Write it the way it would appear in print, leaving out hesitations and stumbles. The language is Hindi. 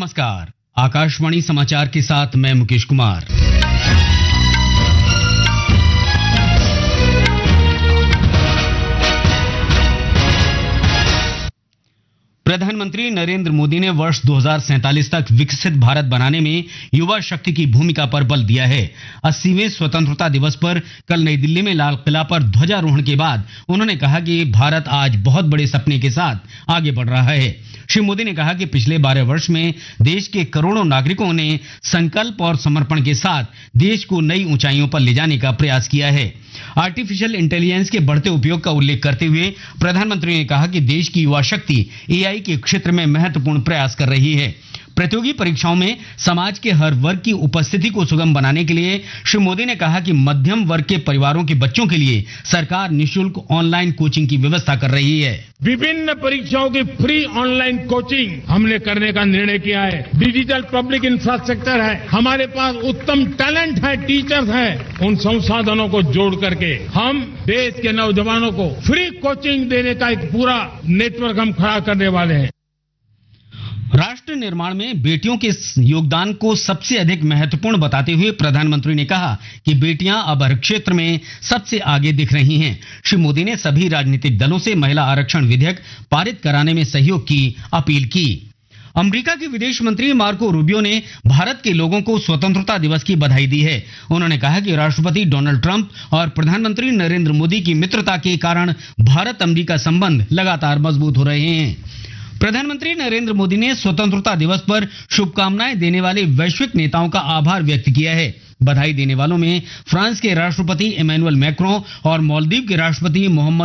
नमस्कार, आकाशवाणी समाचार के साथ मैं मुकेश कुमार। प्रधानमंत्री नरेंद्र मोदी ने वर्ष 2047 तक विकसित भारत बनाने में युवा शक्ति की भूमिका पर बल दिया है। 80वें स्वतंत्रता दिवस पर कल नई दिल्ली में लाल किला पर ध्वजारोहण के बाद उन्होंने कहा कि भारत आज बहुत बड़े सपने के साथ आगे बढ़ रहा है। श्री मोदी ने कहा कि पिछले 12 वर्ष में देश के करोड़ों नागरिकों ने संकल्प और समर्पण के साथ देश को नई ऊंचाइयों पर ले जाने का प्रयास किया है। आर्टिफिशियल इंटेलिजेंस के बढ़ते उपयोग का उल्लेख करते हुए प्रधानमंत्री ने कहा कि देश की युवा शक्ति एआई के क्षेत्र में महत्वपूर्ण प्रयास कर रही है। प्रतियोगी परीक्षाओं में समाज के हर वर्ग की उपस्थिति को सुगम बनाने के लिए श्री मोदी ने कहा कि मध्यम वर्ग के परिवारों के बच्चों के लिए सरकार निःशुल्क ऑनलाइन कोचिंग की व्यवस्था कर रही है। विभिन्न परीक्षाओं की फ्री ऑनलाइन कोचिंग हमने करने का निर्णय किया है। डिजिटल पब्लिक इंफ्रास्ट्रक्चर है, हमारे पास उत्तम टैलेंट है, टीचर्स हैं। उन संसाधनों को जोड़ करके हम देश के नौजवानों को फ्री कोचिंग देने का एक पूरा नेटवर्क हम खड़ा करने वाले हैं। राष्ट्र निर्माण में बेटियों के योगदान को सबसे अधिक महत्वपूर्ण बताते हुए प्रधानमंत्री ने कहा कि बेटियां अब हर क्षेत्र में सबसे आगे दिख रही हैं। श्री मोदी ने सभी राजनीतिक दलों से महिला आरक्षण विधेयक पारित कराने में सहयोग की अपील की। अमेरिका के विदेश मंत्री मार्को रूबियो ने भारत के लोगों को स्वतंत्रता दिवस की बधाई दी है। उन्होंने कहा कि राष्ट्रपति डोनाल्ड ट्रंप और प्रधानमंत्री नरेंद्र मोदी की मित्रता के कारण भारत अमेरिका संबंध लगातार मजबूत हो रहे हैं। प्रधानमंत्री नरेंद्र मोदी ने स्वतंत्रता दिवस पर शुभकामनाएं देने वाले वैश्विक नेताओं का आभार व्यक्त किया है। बधाई देने वालों में फ्रांस के राष्ट्रपति इमैनुअल मैक्रों और मालदीव के राष्ट्रपति मोहम्मद